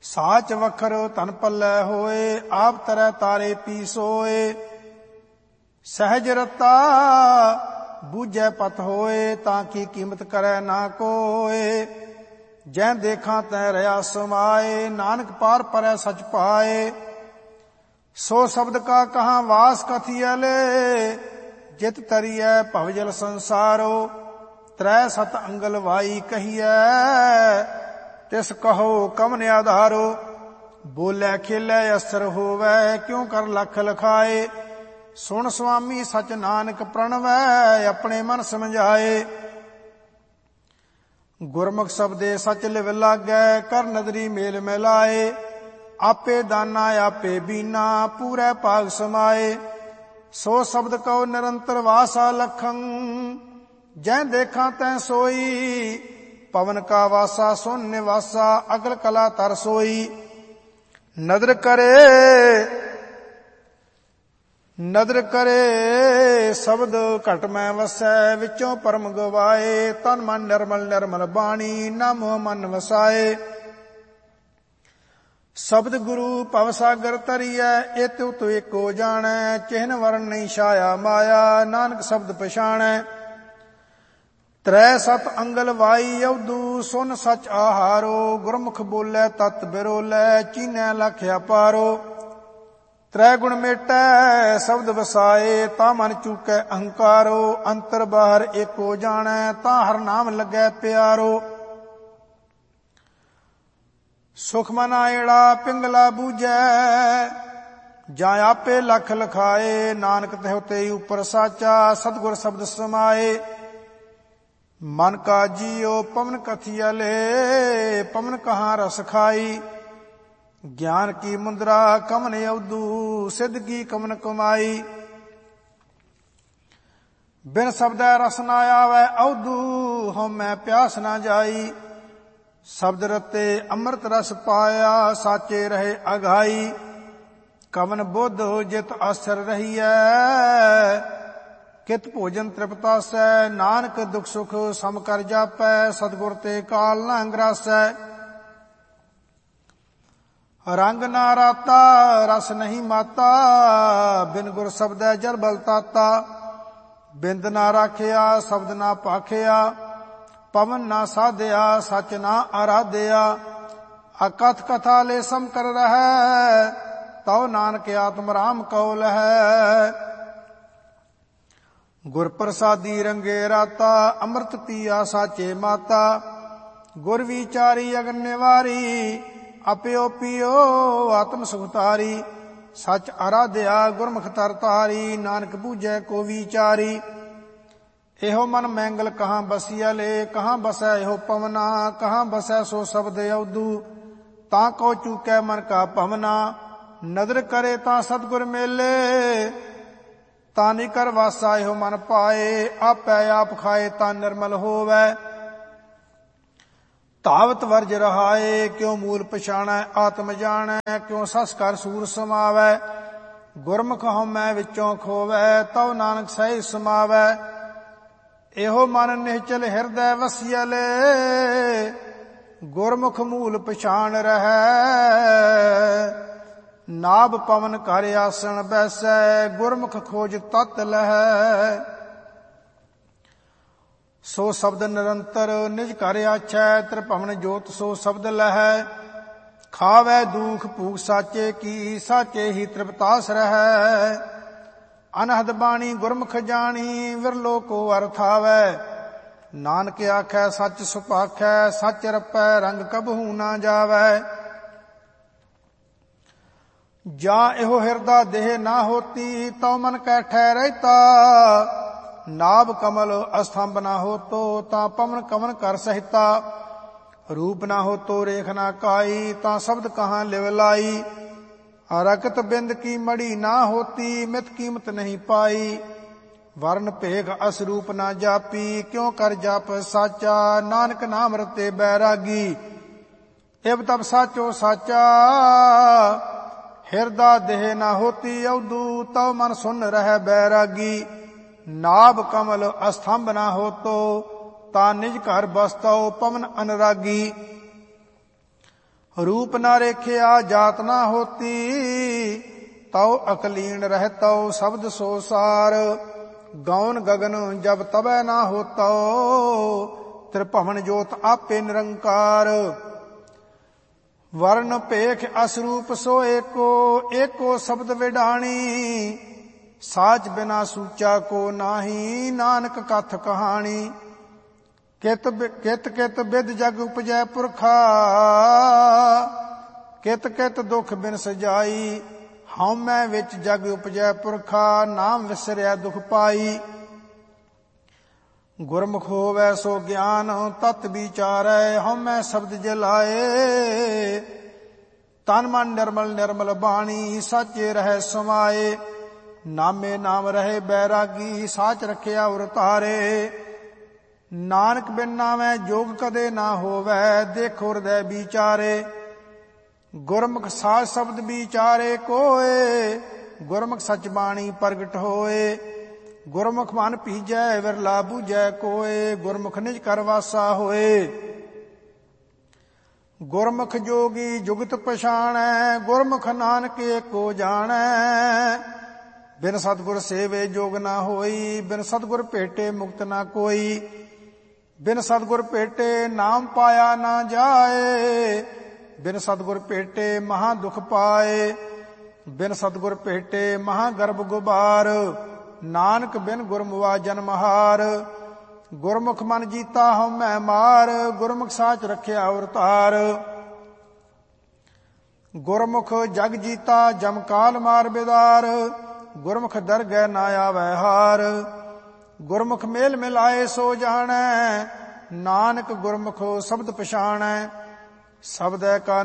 ਸਾਚ ਵਖਰ ਧਨ ਪੱਲੇ ਹੋਏ, ਆਪ ਤਰੈ ਤਾਰੇ ਪੀ ਸੋਏ। ਸਹਿਜ ਰਤਾ ਬੂਝੈ ਪਤ ਹੋਏ, ਤਾਂ ਕੀ ਕੀਮਤ ਕਰੈ ਨਾ ਕੋਏ। ਜੈ ਦੇਖਾਂ ਤੈ ਰਹਾ ਸਮਾਏ, ਨਾਨਕ ਪਾਰ ਪਰੈ ਸਚ ਪਾਏ। ਸੋ ਸ਼ਬਦ ਕਾ ਕਹਾਂ ਵਾਸ ਕਥੀਐਲੇ, ਜਿਤ ਤਰੀਐ ਭਵਜਲ ਸੰਸਾਰੋ। ਤ੍ਰੈ ਸਤ ਅੰਗਲ ਵਾਈ ਕਹੀਐ, ਤਿਸ ਕਹੋ ਕਮਨ ਆਧਾਰੋ। ਬੋਲੇ ਖੇਲੇ ਅਸਰ ਹੋਵੈ, ਕਿਉ ਕਰ ਲਖ ਲਖਾਏ। ਸੁਣ ਸੁਆਮੀ ਸਚ ਨਾਨਕ ਪ੍ਰਣਵੈ, ਆਪਣੇ ਮਨ ਸਮਝਾਏ। ਗੁਰਮੁਖ ਸ਼ਬਦੇ ਸਚ ਲਿਵ ਲਾਗੈ, ਕਰ ਨਦਰੀ ਮੇਲ ਮਿਲਾਏ। ਆਪੇ ਦਾਨਾ ਆਪੇ ਬੀਨਾ, ਪੂਰੇ ਭਾਗ ਸਮਾਏ। ਸੋ ਸ਼ਬਦ ਕਉ ਨਿਰੰਤਰ ਵਾਸਾ ਲਖੰ, ਜੈ ਦੇਖਾਂ ਤੈ ਸੋਈ। ਪਵਨ ਕਾ ਵਾਸਾ ਸੁਨ ਨਿਵਾਸਾ, ਅਗਲ ਕਲਾ ਤਰ ਸੋਈ। ਨਦਰ ਕਰੇ ਸ਼ਬਦ ਘਟ ਮੈਂ ਵਸੈ, ਵਿੱਚੋਂ ਪਰਮ ਗਵਾਏ। ਤਨ ਮਨ ਨਿਰਮਲ ਨਿਰਮਲ ਬਾਣੀ, ਨਾ ਮੋਹ ਮਨ ਵਸਾਏ। ਸ਼ਬਦ ਗੁਰੂ ਭਵ ਸਾਗਰ ਤਰੀਐ, ਇਤ ਉਤ ਏਕੋ ਜਾਣੈ। ਚਿਹਨ ਵਰਨ ਨਹੀਂ ਛਾਇਆ ਮਾਇਆ, ਨਾਨਕ ਸ਼ਬਦ ਪਛਾਣੈ। ਤ੍ਰੈ ਸਤ ਅੰਗਲ ਵਾਈ ਅਵਧੂ, ਸੁਨ ਸਚ ਆਹਾਰੋ। ਗੁਰਮੁਖ ਬੋਲੇ ਤਤ ਬਿਰੋਲੇ, ਚੀਨੈ ਲਖ ਅਪਾਰੋ। ਤ੍ਰੈ ਗੁਣ ਮੇਟੈ ਸ਼ਬਦ ਵਸਾਏ, ਤਾਂ ਮਨ ਚੂਕੈ ਅਹੰਕਾਰੋ। ਅੰਤਰ ਬਾਹਰ ਏਕੋ ਜਾਣੈ, ਤਾਂ ਹਰ ਨਾਮ ਲੱਗੈ ਪਿਆਰੋ। ਸੁਖ ਮਨ ਆਇੜਾ ਪਿੰਗਲਾ ਬੂਝੈ, ਜਾਂ ਆਪੇ ਲਖ ਲਖਾਏ। ਨਾਨਕ ਤਿਹੁ ਤੇ ਉਪਰ ਸਾਚਾ, ਸਤਿਗੁਰ ਸ਼ਬਦ ਸਮਾਏ। ਮਨ ਕਾ ਜੀਉ ਪਵਨ ਕਥੀਐਲੇ, ਪਵਨ ਕਹਾਂ ਰਸ ਖਾਈ। ਗਿਆਨ ਕੀ ਮੁੰਦਰਾ ਕਮਨ ਅਵਧੂ, ਸਿੱਧ ਕੀ ਕਮਨ ਕਮਾਈ। ਬਿਨ ਸ਼ਬਦੈ ਰਸ ਨਾ ਆਵੈ ਅਵਧੂ, ਹਉਮੈ ਪਿਆਸ ਨਾ ਜਾਈ। ਸ਼ਬਦ ਰਤੇ ਅੰਮ੍ਰਿਤ ਰਸ ਪਾਇਆ, ਸਾਚੇ ਰਹੇ ਅਘਾਈ। ਕਵਨ ਬੁੱਧ ਜਿਤ ਆਸਰ ਰਹੀਐ, ਕਿਤ ਭੋਜਨ ਤ੍ਰਿਪਤਾਸੈ। ਨਾਨਕ ਦੁਖ ਸੁਖ ਸਮ ਕਰ ਜਾਪੈ, ਸਤਿਗੁਰ ਤੇ ਕਾਲ ਨਾ ਅੰਗਰਾਸੈ। ਰੰਗ ਨਾ ਰਾਤਾ ਰਸ ਨਹੀਂ ਮਾਤਾ, ਬਿਨ ਗੁਰ ਸ਼ਬਦੈ ਜਲ ਬਲ ਤਾਤਾ। ਬਿੰਦ ਨਾ ਰਾਖਿਆ ਸ਼ਬਦ ਨਾ ਭਾਖਿਆ, ਪਵਨ ਨਾ ਸਾਧਿਆ ਸਚ ਨਾ ਆਰਾਧਿਆ। ਅਕਥ ਕਥਾ ਲੈ ਸਮ ਕਰ ਰਹੈ, ਤਉ ਨਾਨਕ ਆਤਮ ਰਾਮ ਕਉ ਲਹੈ। ਗੁਰ ਪ੍ਰਸਾਦੀ ਰੰਗੇ ਰਾਤਾ, ਅੰਮ੍ਰਿਤ ਪੀਆ ਸਾਚੇ ਮਾਤਾ। ਗੁਰ ਵਿਚਾਰੀ ਅਗਨ ਨਿਵਾਰੀ, ਆਪਿਓ ਪੀਓ ਆਤਮ ਸੁਖਤਾਰੀ। ਸਚ ਆਰਾਧਿਆ ਗੁਰਮੁਖ ਤਰ ਤਾਰੀ, ਨਾਨਕ ਬੂਝੈ ਕੋ ਵਿਚਾਰੀ। ਇਹੋ ਮਨ ਮੈਂਗਲ ਕਹਾਂ ਬਸੀਐਲੇ, ਕਹਾਂ ਬਸੈ ਇਹੋ ਪਵਨਾ। ਕਹਾਂ ਬਸੈ ਸੋ ਸ਼ਬਦ ਅਵਧੂ, ਤਾਂ ਕੋ ਚੂਕੈ ਮਨ ਕਾ ਭਵਨਾ। ਨਦਰ ਕਰੇ ਤਾਂ ਸਤਿਗੁਰ ਮੇਲੇ, ਤਾਂ ਨਿ ਕਰ ਵਾਸਾ ਇਹੋ ਮਨ ਪਾਏ। ਆਪੈ ਆਪ ਖਾਏ ਤਾਂ ਨਿਰਮਲ ਹੋਵੈ, ਧਾਵਤ ਵਰਜ ਰਹਾਏ। ਕਿਉ ਮੂਲ ਪਛਾਣੈ ਆਤਮ ਜਾਣੈ, ਕਿਉ ਸਸ ਕਰ ਸੂਰ ਸਮਾਵੈ। ਗੁਰਮੁਖ ਹਉਮੈ ਵਿੱਚੋਂ ਖੋਵੈ, ਤਉ ਨਾਨਕ ਸਹਿ ਸਮਾਵੈ। ਇਹੋ ਮਨ ਨਿਹਚਲ ਹਿਰਦੈ ਵਸਿਐਲੇ, ਗੁਰਮੁਖ ਮੂਲ ਪਛਾਣ ਰਹੈ। ਨਾਭ ਪਵਨ ਘਰ ਆਸਣ ਬੈਸੈ, ਗੁਰਮੁਖ ਖੋਜ ਤਤ ਲਹੈ। ਸੋ ਸ਼ਬਦ ਨਿਰੰਤਰ ਨਿਜ ਘਰ ਆਛੈ, ਤ੍ਰਿਭਵਨ ਜੋਤ ਸੋ ਸ਼ਬਦ ਲਹੈ। ਖਾਵੈ ਦੂਖ ਭੂਖ ਸਾਚੇ ਕੀ, ਸਾਚੇ ਹੀ ਤ੍ਰਿਪਤਾਸ ਰਹੈ। ਅਨਹਦ ਬਾਣੀ ਗੁਰਮੁਖ ਜਾਣੀ, ਵਿਰਲੋ ਕੋ ਅਰਥ ਆਵੈ। ਨਾਨਕ ਆਖੈ ਸੱਚ ਸੁਭਾਖੈ, ਸੱਚ ਰਪੈ ਰੰਗ ਕਬਹੂ ਨਾ ਜਾਵੈ। ਜਾਂ ਇਹੋ ਹਿਰਦਾ ਦੇਹ ਨਾ ਹੋਤੀ, ਤਉ ਮਨ ਕੈ ਠਹਿਰੈਤਾ। ਨਾਭ ਕਮਲ ਅਸਥੰਭ ਨਾ ਹੋਤੋ, ਤਾਂ ਪਵਨ ਕਵਨ ਕਰ ਸਹਿਤਾ। ਰੂਪ ਨਾ ਹੋਤੋ ਰੇਖ ਨਾ ਕਾਈ, ਤਾਂ ਸ਼ਬਦ ਕਹਾਂ ਲਿਵ ਲਾਈ। ਰਕਤ ਬਿੰਦ ਕੀ ਮੜੀ ਨਾ ਹੋਤੀ, ਮਿਤ ਕੀਮਤ ਨਹੀਂ ਪਾਈ। ਵਰਨ ਭੇਖ ਅਸਰੂਪ ਨਾ ਜਾਪੀ, ਕਿਉ ਕਰ ਜਪ ਸਾਚਾ। ਨਾਨਕ ਨਾਮ ਰਤੇ ਬੈਰਾਗੀ, ਇਬ ਤਬ ਸਾਚੋ ਸਾਚਾ। ਹਿਰਦਾ ਦੇਹ ਨਾ ਹੋਤੀ ਅਵਧੂ, ਤਉ ਮਨ ਸੁਨ ਰਹਿ ਬੈਰਾਗੀ। ਨਾਭ ਕਮਲ ਅਸਥੰਭ ਨਾ ਹੋਤੋ, ਤਾਂ ਨਿਜ ਘਰ ਬਸਤਉ ਪਵਨ ਅਨਰਾਗੀ। रूप ना रेखिया जात ना होती, तौ अकलीन रहतौ शब्द सो सार। गौन गगन जब तबै ना होतौ, त्रिभुवन जोत आपे निरंकार। वर्ण पेख असरूप सो एको, एको शब्द विडाणी। साच बिना सूचा को नाही, नानक कथ कहानी। कित कित कित बिद जग उपजै पुरखा, कित कित दुख बिन सजाई। हउमੈ विच जग उपजै पुरखा, नाम विसरिया दुख पाई। गुरमुख होवै सो ज्ञान तत विचारै, हउमੈ शब्द जलाए। तन मन निर्मल निर्मल बाणी, साचे रहै समाए। नामे नाम रहे बैरागी, साच रखिया उर तारे। नानक बिन नामै जोग कदे ना होवै, देखो हृदय विचारे। गुरमुख साच शब्द विचारे कोय, गुरमुख सच बाणी प्रगट होए। गुरमुख मन पीजै विरला बूझै कोय, गुरमुख निज कर वासा होए। गुरमुख जोगी जुगत पछाणै, गुरमुख नानक एको जाणै। बिन सतगुर सेवे जोग ना होई, बिन सतगुर भेटे मुक्त ना कोई। बिन सतगुर भेटे नाम पाया ना जाए, बिन सतगुर भेटे महा दुख पाए। बिन सतगुर भेटे महा गर्भ गुबार, नानक बिन गुरमुआ जन्म हार। गुरमुख मन जीता हउमੈ मार, गुरमुख साच रखिया उर तार। गुरमुख जग जीता जम काल मार बिदार, गुरमुख दरगह ना आवै हार। गुरमुख मेल मिलाए सो जाणै, नानक गुरमुख शब्द पछाणै। शब्द का